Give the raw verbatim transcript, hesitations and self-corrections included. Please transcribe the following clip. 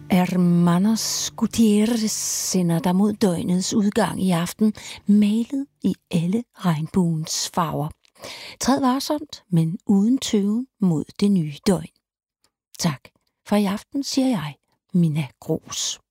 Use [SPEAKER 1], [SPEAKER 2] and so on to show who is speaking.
[SPEAKER 1] Hermanos Gutierrez sender dig mod døgnets udgang i aften, malet i alle regnbuens farver. Træd varsomt, men uden tøven mod det nye døgn. Tak for i aften, siger jeg, Minna Grooss.